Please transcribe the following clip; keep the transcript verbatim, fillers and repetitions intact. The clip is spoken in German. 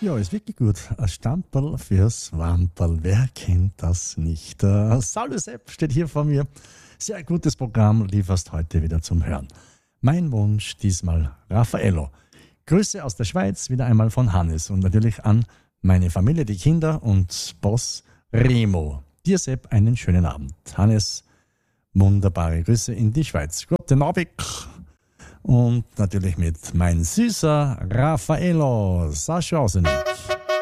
Ja, ist wirklich gut. Ein Stamperl fürs Wamperl. Wer kennt das nicht? Uh, Saul Sepp steht hier vor mir. Sehr gutes Programm lieferst heute wieder zum Hören. Mein Wunsch diesmal Raffaello. Grüße aus der Schweiz, wieder einmal von Hannes und natürlich an meine Familie, die Kinder und Boss Remo. Dir, Sepp, einen schönen Abend. Hannes, wunderbare Grüße in die Schweiz. Guten Abend. Und natürlich mit mein süßer Raffaello. Sascha Ausenik.